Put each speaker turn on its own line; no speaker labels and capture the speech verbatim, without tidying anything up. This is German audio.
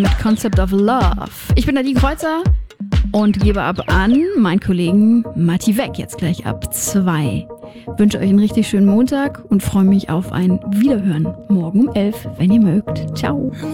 mit Concept of Love. Ich bin Nadine Kreuzer und gebe ab an meinen Kollegen Matti Weck, jetzt gleich ab zwei. Wünsche euch einen richtig schönen Montag und freue mich auf ein Wiederhören morgen um elf, wenn ihr mögt. Ciao.